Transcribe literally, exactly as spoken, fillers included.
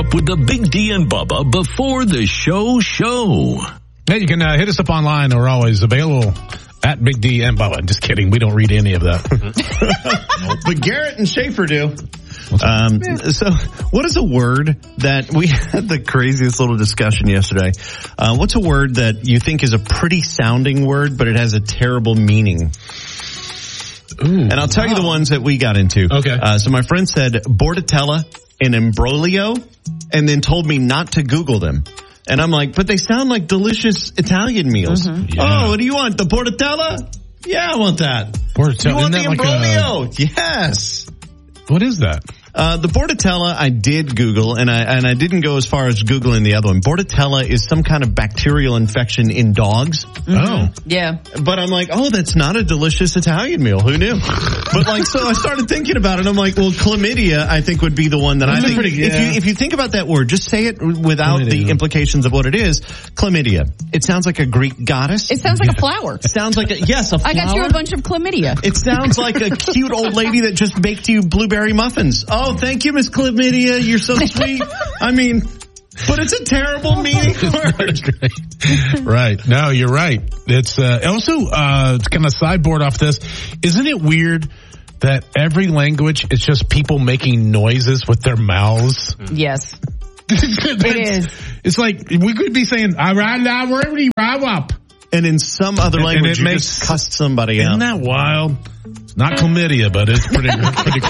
up with the Big D and Bubba before the show show. Hey, you can uh, hit us up online. We're always available at Big D and Bubba. Just kidding. We don't read any of that. But Garrett and Schaefer do. Um, so what is a word that we had the craziest little discussion yesterday? Uh, what's a word that you think is a pretty sounding word, but it has a terrible meaning? Ooh, and I'll tell wow. you the ones that we got into. Okay. Uh, so my friend said bordetella and imbroglio and then told me not to Google them. And I'm like, but they sound like delicious Italian meals. Mm-hmm. Yeah. Oh, what do you want? The bordetella? Yeah, I want that. Bordetella. You want the like imbroglio? A... Yes. What is that? Uh, the bordetella I did Google, and I and I didn't go as far as Googling the other one. Bordetella is some kind of bacterial infection in dogs. Mm-hmm. Oh. Yeah. But I'm like, oh, that's not a delicious Italian meal. Who knew? But like, so I started thinking about it. I'm like, well, chlamydia, I think, would be the one that that's I think. Pretty, yeah. If you if you think about that word, just say it without chlamydia. The implications of what it is. Chlamydia. It sounds like a Greek goddess. It sounds like a flower. It sounds like a, yes, a flower. I got you a bunch of chlamydia. It sounds like a cute old lady that just baked you blueberry muffins. Oh, thank you, Miss Chlamydia. You're so sweet. I mean, but it's a terrible meaning word. Right. No, you're right. It's uh, also uh, kind of sideboard off this. Isn't it weird that every language is just people making noises with their mouths? Yes. It is. It's like we could be saying, I ride down wherever you ride up. And in some other language, you just cussed somebody out. Isn't that wild? It's not chlamydia, but it's pretty, pretty close.